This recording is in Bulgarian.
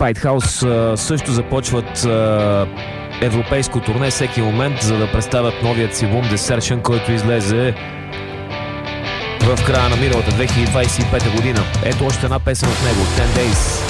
Spite House също започват европейско турне всеки момент, за да представят новият си албум Desertion, който излезе в края на миналата 2025 година. Ето още една песен от него, 10 Days.